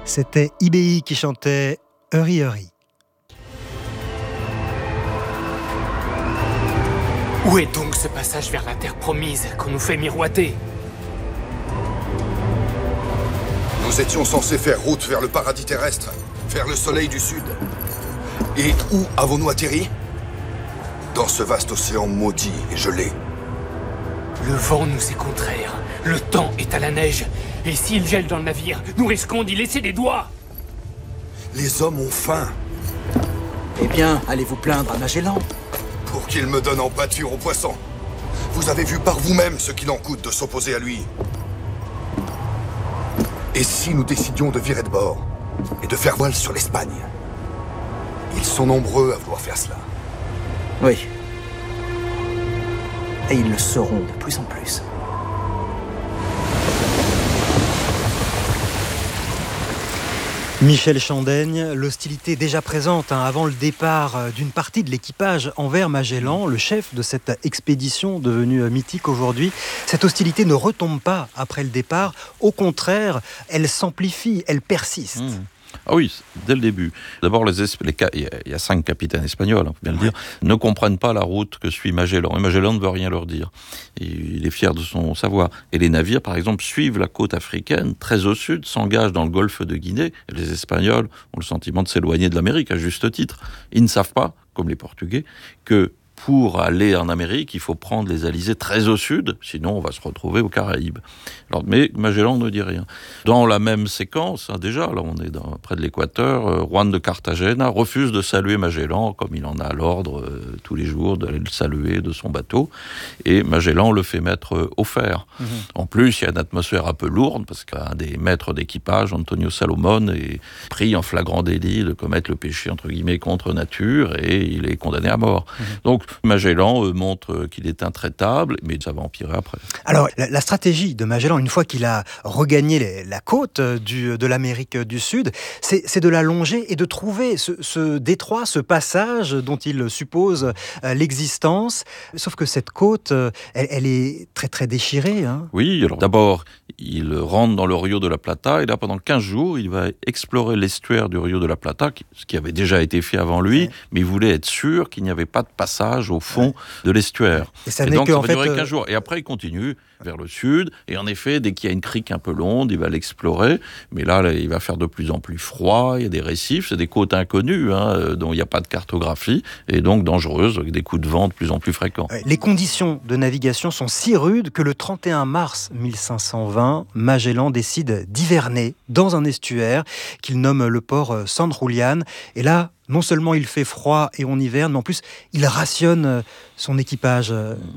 C'était IBI qui chantait Hurry Hurry. Où est donc ce passage vers la terre promise qu'on nous fait miroiter ? Nous étions censés faire route vers le paradis terrestre, vers le soleil du sud. Et où avons-nous atterri ? Dans ce vaste océan maudit et gelé. Le vent nous est contraire, le temps est à la neige. Et s'il gèle dans le navire, nous risquons d'y laisser des doigts. Les hommes ont faim. Eh bien, allez vous plaindre à Magellan. Pour qu'il me donne en pâture aux poissons. Vous avez vu par vous-même ce qu'il en coûte de s'opposer à lui. Et si nous décidions de virer de bord et de faire voile sur l'Espagne ? Ils sont nombreux à vouloir faire cela. Oui. Et ils le seront de plus en plus. Michel Chandaigne, l'hostilité déjà présente avant le départ d'une partie de l'équipage envers Magellan, le chef de cette expédition devenue mythique aujourd'hui. Cette hostilité ne retombe pas après le départ, au contraire, elle s'amplifie, elle persiste. Ah oui, dès le début. D'abord, il y a 5 capitaines espagnols, faut bien le dire, ne comprennent pas la route que suit Magellan. Et Magellan ne veut rien leur dire. Et il est fier de son savoir. Et les navires, par exemple, suivent la côte africaine, très au sud, s'engagent dans le golfe de Guinée. Et les Espagnols ont le sentiment de s'éloigner de l'Amérique, à juste titre. Ils ne savent pas, comme les Portugais, que pour aller en Amérique, il faut prendre les alizés très au sud, sinon on va se retrouver aux Caraïbes. Alors, mais Magellan ne dit rien. Dans la même séquence, déjà, là on est près de l'équateur, Juan de Cartagena refuse de saluer Magellan, comme il en a l'ordre tous les jours d'aller le saluer de son bateau, et Magellan le fait mettre au fer. En plus, il y a une atmosphère un peu lourde, parce qu'un des maîtres d'équipage, Antonio Salomon, est pris en flagrant délit de commettre le péché, entre guillemets, contre nature, et il est condamné à mort. Donc, Magellan montre qu'il est intraitable, mais ça va empirer après. Alors, la stratégie de Magellan, une fois qu'il a regagné la côte de l'Amérique du Sud, c'est de la longer et de trouver ce détroit, ce passage dont il suppose l'existence. Sauf que cette côte, elle est très très déchirée. Oui, alors d'abord, il rentre dans le Rio de la Plata, et là, pendant 15 jours, il va explorer l'estuaire du Rio de la Plata, ce qui avait déjà été fait avant lui, mais il voulait être sûr qu'il n'y avait pas de passage au fond de l'estuaire. Et donc, ça va durer 15 jours. Et après, il continue vers le sud. Et en effet, dès qu'il y a une crique un peu longue, il va l'explorer. Mais là, il va faire de plus en plus froid. Il y a des récifs, c'est des côtes inconnues, dont il n'y a pas de cartographie, et donc dangereuses, avec des coups de vent de plus en plus fréquents. Les conditions de navigation sont si rudes que le 31 mars 1520, Magellan décide d'hiverner dans un estuaire qu'il nomme le port San Julián. Et là, non seulement il fait froid et on hiverne, mais en plus, il rationne son équipage.